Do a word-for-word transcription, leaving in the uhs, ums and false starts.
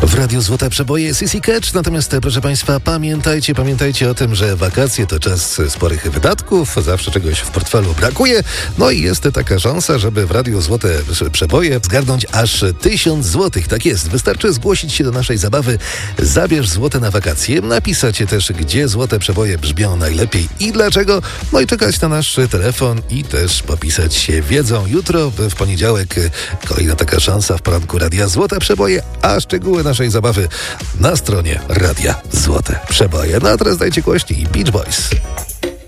W Radiu Złote Przeboje Sissy Catch, natomiast proszę Państwa, pamiętajcie, pamiętajcie o tym, że wakacje to czas sporych wydatków, zawsze czegoś w portfelu brakuje, no i jest taka szansa, żeby w Radiu Złote Przeboje zgarnąć aż tysiąc złotych. Tak jest, wystarczy zgłosić się do naszej zabawy Zabierz złote na wakacje, napisać też, gdzie złote przeboje brzmią najlepiej i dlaczego, no i czekać na nasz telefon i też popisać się wiedzą. Jutro, w poniedziałek, kolejna taka szansa w poranku Radia Złote Przeboje, a szczegóły naszej zabawy na stronie Radia Złote Przeboje. No a teraz dajcie głośniej Beach Boys.